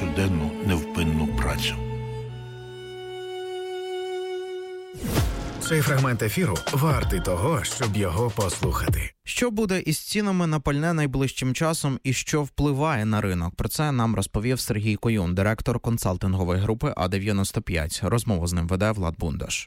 щоденну невпинну працю. Цей фрагмент ефіру вартий того, щоб його послухати. Що буде із цінами на пальне найближчим часом і що впливає на ринок? Про це нам розповів Сергій Коюн, директор консалтингової групи А95. Розмову з ним веде Влад Бундаш.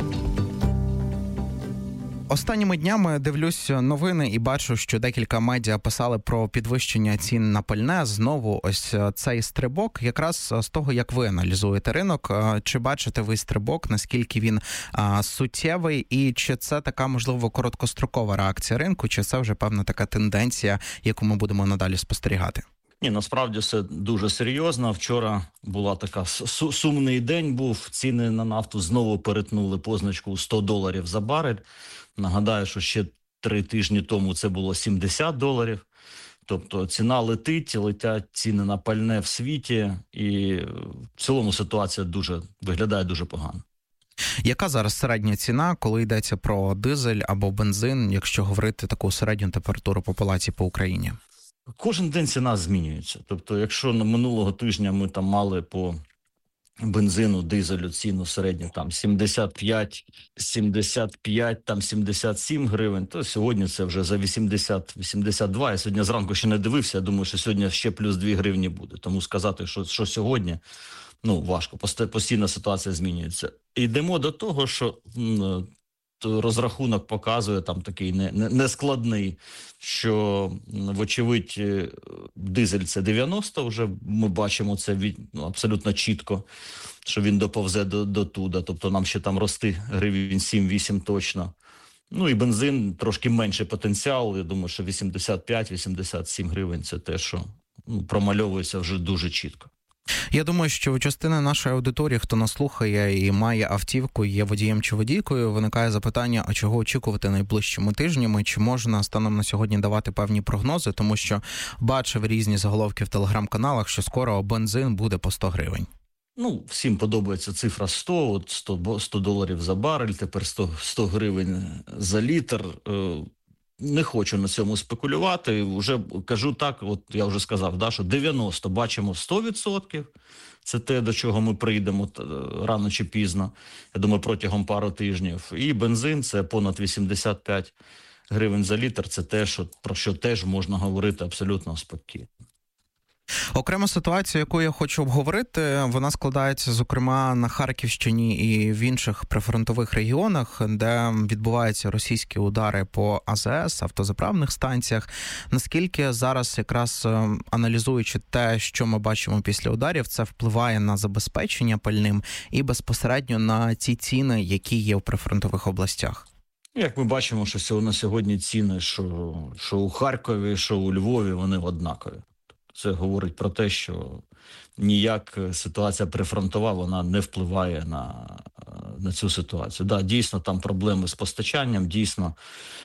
Останніми днями дивлюсь новини і бачу, що декілька медіа писали про підвищення цін на пальне. Знову ось цей стрибок, якраз з того, як ви аналізуєте ринок. Чи бачите ви стрибок, наскільки він суттєвий, і чи це така, можливо, короткострокова реакція ринку, чи це вже певна така тенденція, яку ми будемо надалі спостерігати? Ні, насправді все дуже серйозно. Вчора була така сумний день був. Ціни на нафту знову перетнули позначку $100 за барель. Нагадаю, що ще 3 тижні тому це було $70. Тобто ціна летять ціни на пальне в світі, і в цілому ситуація виглядає дуже погано. Яка зараз середня ціна, коли йдеться про дизель або бензин, якщо говорити таку середню температуру по палаті по Україні? Кожен день ціна змінюється. Тобто, якщо на минулого тижня ми там мали по бензину, дизелю ціну середню там 75, там 77 гривень, то сьогодні це вже за 80-82. Я сьогодні зранку ще не дивився, я думаю, що сьогодні ще плюс 2 гривні буде. Тому сказати, що сьогодні, важко, постійна ситуація змінюється. Йдемо до того, що розрахунок показує там такий нескладний, що, вочевидь, дизель це 90, вже ми бачимо це абсолютно чітко, що він доповзе до туди, тобто нам ще там рости гривень 7-8 точно. І бензин трошки менший потенціал, я думаю, що 85-87 гривень це те, що промальовується вже дуже чітко. Я думаю, що у частини нашої аудиторії, хто нас слухає і має автівку, є водієм чи водійкою, виникає запитання, а чого очікувати найближчими тижнями, чи можна станом на сьогодні давати певні прогнози, тому що бачив різні заголовки в телеграм-каналах, що скоро бензин буде по 100 гривень. Всім подобається цифра 100, $100 за барель, тепер 100 гривень за літр. Не хочу на цьому спекулювати, вже кажу так, я вже сказав, що 90 бачимо 100%, це те, до чого ми прийдемо рано чи пізно, я думаю, протягом пару тижнів. І бензин – це понад 85 гривень за літр, це те, про що теж можна говорити абсолютно спокійно. Окрема ситуація, яку я хочу обговорити, вона складається, зокрема, на Харківщині і в інших прифронтових регіонах, де відбуваються російські удари по АЗС, автозаправних станціях. Наскільки зараз, якраз аналізуючи те, що ми бачимо після ударів, це впливає на забезпечення пальним і безпосередньо на ті ціни, які є в прифронтових областях? Як ми бачимо, що на сьогодні ціни, що у Харкові, що у Львові, вони однакові. Це говорить про те, що ніяк ситуація прифронтова, вона не впливає на цю ситуацію. Да, дійсно, там проблеми з постачанням, дійсно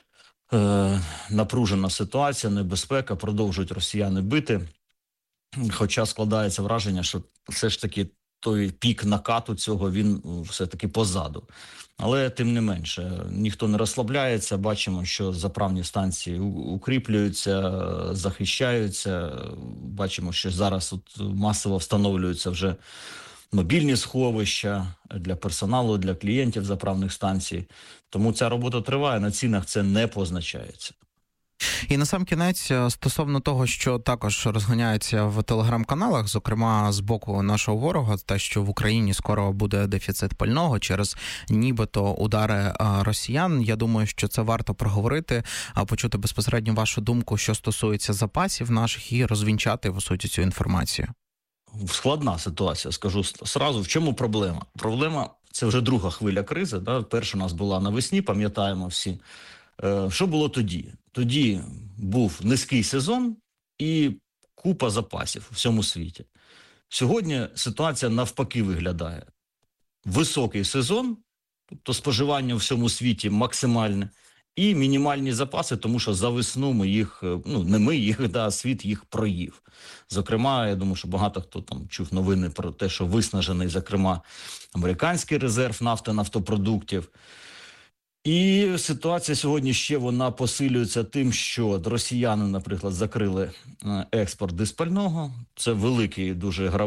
напружена ситуація, небезпека, продовжують росіяни бити. Хоча складається враження, що все ж таки той пік накату цього, він все-таки позаду. Але тим не менше, ніхто не розслабляється, бачимо, що заправні станції укріплюються, захищаються, бачимо, що зараз масово встановлюються вже мобільні сховища для персоналу, для клієнтів заправних станцій. Тому ця робота триває, на цінах це не позначається. І насамкінець, стосовно того, що також розганяється в телеграм-каналах, зокрема з боку нашого ворога, те, що в Україні скоро буде дефіцит пального через нібито удари росіян, я думаю, що це варто проговорити, почути безпосередньо вашу думку, що стосується запасів наших, і розвінчати, по суті, цю інформацію. Складна ситуація, скажу сразу. В чому проблема? Проблема – це вже друга хвиля кризи. Да? Перша у нас була навесні, пам'ятаємо всі. Що було тоді? Тоді був низький сезон і купа запасів у всьому світі. Сьогодні ситуація навпаки виглядає. Високий сезон, тобто споживання у всьому світі максимальне, і мінімальні запаси, тому що за весну ми їх, не ми їх, світ їх проїв. Зокрема, я думаю, що багато хто там чув новини про те, що виснажений, зокрема, американський резерв нафтопродуктів. І ситуація сьогодні ще вона посилюється тим, що росіяни, наприклад, закрили експорт диспального. Це великий дуже